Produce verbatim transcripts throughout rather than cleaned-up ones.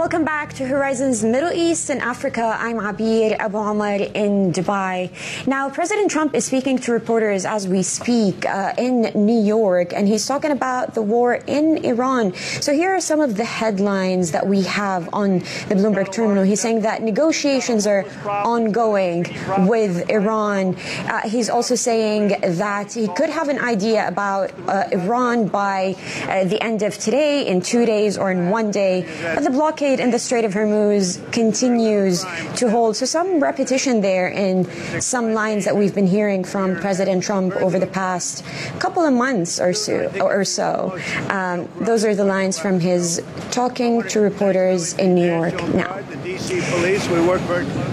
Welcome back to Horizons Middle East and Africa. I'm Abir Abu Omar in Dubai. Now, President Trump is speaking to reporters as we speak uh, in New York, and he's talking about the war in Iran. So here are some of the headlines that we have on the Bloomberg terminal. He's saying that negotiations are ongoing with Iran. Uh, he's also saying that he could have an idea about uh, Iran by uh, the end of today, in two days, or in one day. But the blockade in the Strait of Hormuz continues to hold. So some repetition there in some lines that we've been hearing from President Trump over the past couple of months or so. Or so. Um, those are the lines from his talking to reporters in New York now. The D C police, we work very closely.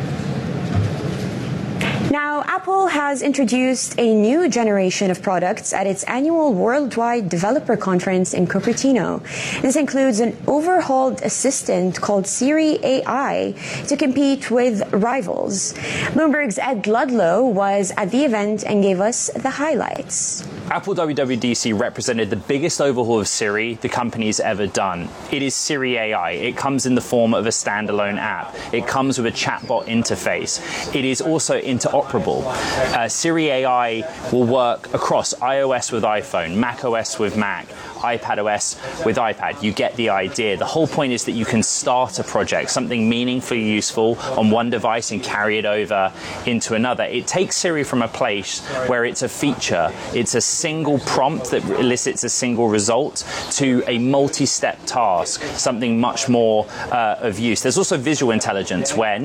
Now, Apple has introduced a new generation of products at its annual Worldwide Developer Conference in Cupertino. This includes an overhauled assistant called Siri A I to compete with rivals. Bloomberg's Ed Ludlow was at the event and gave us the highlights. Apple W W D C represented the biggest overhaul of Siri the company's ever done. It is Siri A I. It comes in the form of a standalone app. It comes with a chatbot interface. It is also interoperable. Uh, Siri A I will work across iOS with iPhone, macOS with Mac, iPadOS with iPad. You get the idea. The whole point is that you can start a project, something meaningfully useful on one device, and carry it over into another. It takes Siri from a place where it's a feature, it's a single prompt that elicits a single result, to a multi-step task, something much more uh, of use. There's also visual intelligence, where